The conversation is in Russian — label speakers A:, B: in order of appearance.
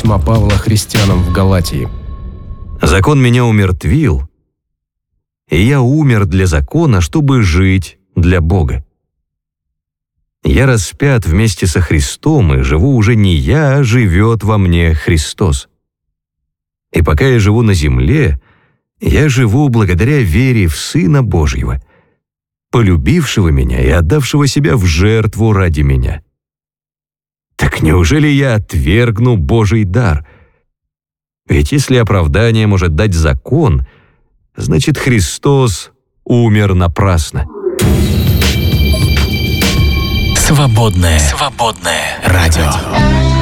A: письма Павла христианам в Галатии.
B: «Закон меня умертвил, и я умер для закона, чтобы жить для Бога. Я распят вместе со Христом, и живу уже не я, а живет во мне Христос. И пока я живу на земле, я живу благодаря вере в Сына Божьего, полюбившего меня и отдавшего себя в жертву ради меня. Так неужели я отвергну Божий дар? Ведь если оправдание может дать закон, значит, Христос умер напрасно».
C: Свободное радио.